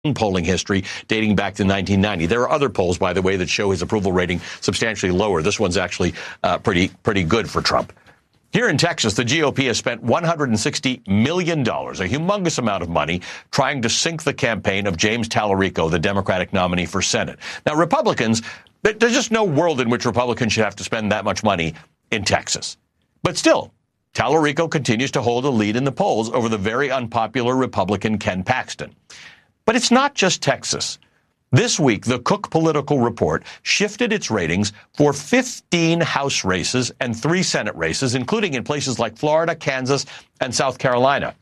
polling history dating back to 1990. There are other polls, by the way, that show his approval rating substantially lower. This one's actually pretty good for Trump. Here in Texas, the GOP has spent $160 million, a humongous amount of money, trying to sink the campaign of James Tallarico, the Democratic nominee for Senate. Now, Republicans, there's just no world in which Republicans should have to spend that much money in Texas. But still, Tallarico continues to hold a lead in the polls over the very unpopular Republican Ken Paxton. But it's not just Texas. This week, the Cook Political Report shifted its ratings for 15 House races and 3 Senate races, including in places like Florida, Kansas, and South Carolina.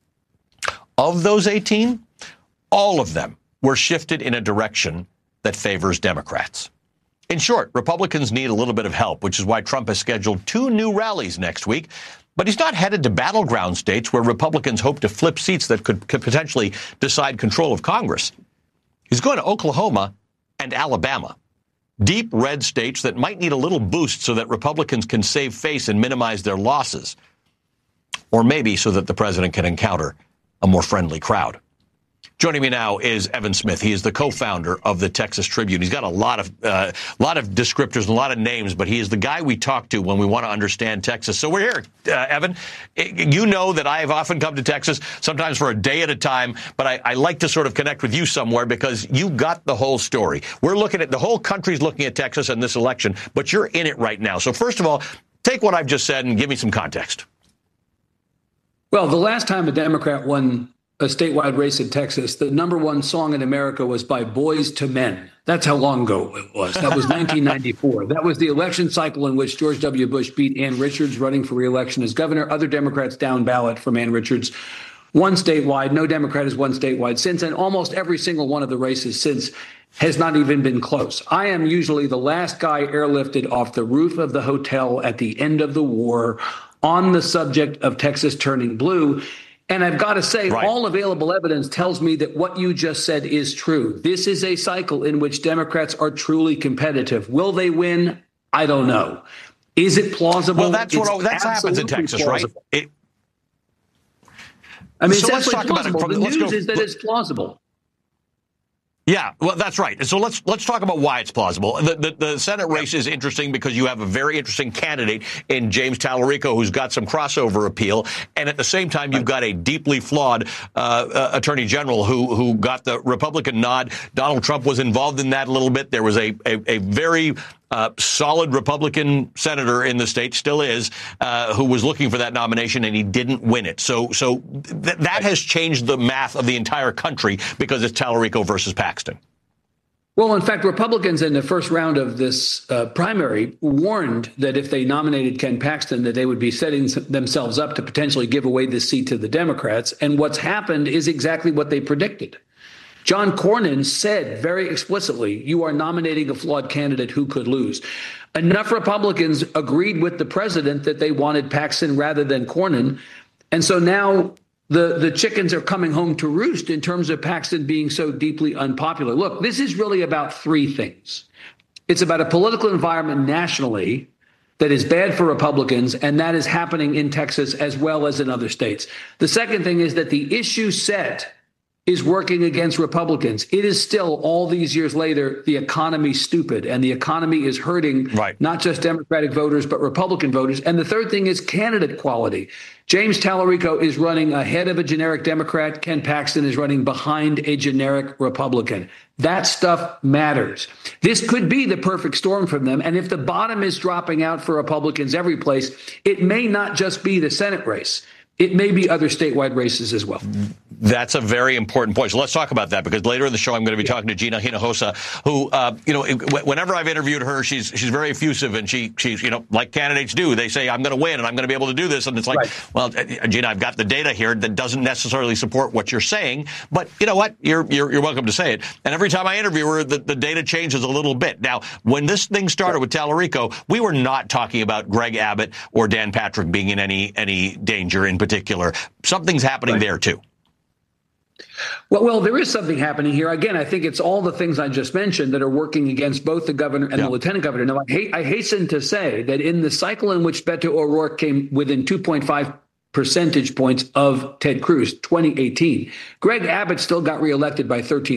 Of those 18, all of them were shifted in a direction that favors Democrats. In short, Republicans need a little bit of help, which is why Trump has scheduled 2 new rallies next week. But he's not headed to battleground states where Republicans hope to flip seats that could potentially decide control of Congress. He's going to Oklahoma and Alabama, deep red states that might need a little boost so that Republicans can save face and minimize their losses, or maybe so that the president can encounter a more friendly crowd. Joining me now is Evan Smith. He is the co-founder of the Texas Tribune. He's got a lot of descriptors and a lot of names, but he is the guy we talk to when we want to understand Texas. So we're here, Evan. You know that I have often come to Texas, sometimes for a day at a time, but I like to sort of connect with you somewhere because you got the whole story. We're looking at the whole country's looking at Texas and this election, but you're in it right now. So first of all, take what I've just said and give me some context. Well, the last time a Democrat won a statewide race in Texas, the number one song in America was by Boyz II Men. That's how long ago it was. That was 1994. That was the election cycle in which George W. Bush beat Ann Richards running for re-election as governor. Other Democrats down ballot from Ann Richards. Won statewide. No Democrat has won statewide since, and almost every single one of the races since has not even been close. I am usually the last guy airlifted off the roof of the hotel at the end of the war on the subject of Texas turning blue. And I've got to say, all available evidence tells me that what you just said is true. This is a cycle in which Democrats are truly competitive. Will they win? I don't know. Is it plausible? Well, that happens in Texas, plausible. Right? So let's talk about it. The news is that it's plausible. Yeah, well, that's right. So let's talk about why it's plausible. The Senate race is interesting because you have a very interesting candidate in James Tallarico who's got some crossover appeal, and at the same time you've got a deeply flawed attorney general who got the Republican nod. Donald Trump was involved in that a little bit. There was a very solid Republican senator in the state, still is, who was looking for that nomination, and he didn't win it. So that has changed the math of the entire country because it's Tallarico versus Paxton. Well, in fact, Republicans in the first round of this primary warned that if they nominated Ken Paxton, that they would be setting themselves up to potentially give away this seat to the Democrats. And what's happened is exactly what they predicted. John Cornyn said very explicitly, you are nominating a flawed candidate who could lose. Enough Republicans agreed with the president that they wanted Paxton rather than Cornyn. And so now the chickens are coming home to roost in terms of Paxton being so deeply unpopular. Look, this is really about 3 things. It's about a political environment nationally that is bad for Republicans, and that is happening in Texas as well as in other states. The second thing is that the issue set is working against Republicans. It is still, all these years later, the economy stupid, and the economy is hurting not just Democratic voters, but Republican voters. And the third thing is candidate quality. James Tallarico is running ahead of a generic Democrat. Ken Paxton is running behind a generic Republican. That stuff matters. This could be the perfect storm for them. And if the bottom is dropping out for Republicans every place, it may not just be the Senate race. It may be other statewide races as well. That's a very important point. So let's talk about that, because later in the show I'm going to be talking to Gina Hinojosa, who, whenever I've interviewed her, she's very effusive, and she's like candidates do. They say, I'm going to win and I'm going to be able to do this. And it's like, well, Gina, I've got the data here that doesn't necessarily support what you're saying. But you know what? You're welcome to say it. And every time I interview her, the data changes a little bit. Now, when this thing started with Tallarico, we were not talking about Greg Abbott or Dan Patrick being in any danger in particular. Something's happening there, too. Well, there is something happening here. Again, I think it's all the things I just mentioned that are working against both the governor and the lieutenant governor. Now, I hasten to say that in the cycle in which Beto O'Rourke came within 2.5 percentage points of Ted Cruz, 2018. Greg Abbott still got reelected by 13